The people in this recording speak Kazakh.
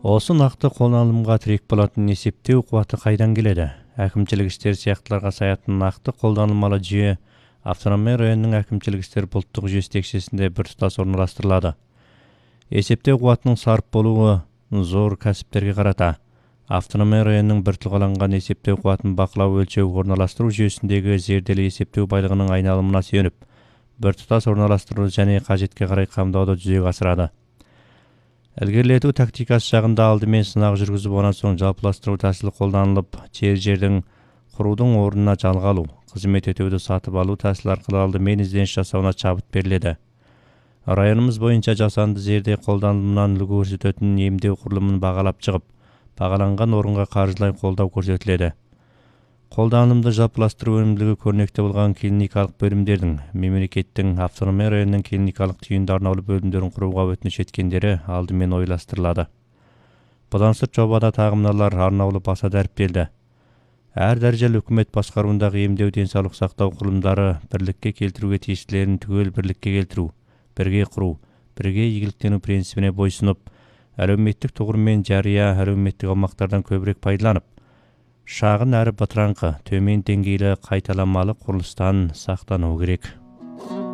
Осы нақты қолданылымға тірек болатын есептеу қуаты қайдан келеді? Әкімшілік істер сияқтыларға саятын нақты қолданылмалы жүйе автономия районының әкімшілік істер бұлттық жүйесі текшесінде біртұтас орналастырылады. Есептеу қуатының сарып болуы зор кәсіптерге қарата. Автономия районының бір тұлғаланған есептеу қуатын бақылау өлшеу орналастыру жүйесіндегі зерделі есептеу байлығының айналымына сүйеніп, біртұтас орналастыру және қажетке қарай қамдауды жүзеге асырады. Ілгерілету тактикасы жағында алдымен сынақ жүргізіп, онан соң жалпыластыру тәсілі қолданылып, жердің құрудың орнына жалға алу, қызмет өтеуді сатып алу тәсілі арқылы алдымен ізденіс жасауына шабыт беріледі. Районымыз бойынша жасанды жерде қолданылымынан үлгі көрсететін емдеу құрылымын бағалап шығып, бағаланған орынға қаржылай қолдау көрсетіледі. Қолданылымды жалпыластыру өнімділігі көрнекті болған клиникалық бөлімдердің, мемлекеттің автономия районының клиникалық түйінді арнаулы бөлімдерін құруға өтініш еткендері алдымен ойластырылады. Бұдан сырт жобада тағымналар арнаулы баса дәріптелді. Әр дәрежелі үкімет басқаруындағы емдеу денсаулық сақтау құрылымдары бірлікке келтіруге тиістілерін түгел бірлікке келтіру, бірге құру, бірге игіліктену принципіне бойсынып, әлеуметтік тұғыр мен жария әлеуметтік аумақтардан көбірек пайдаланып, шағын әрі бытыраңқы, төмен деңгейлі қайталамалы құрылыстан сақтану керек.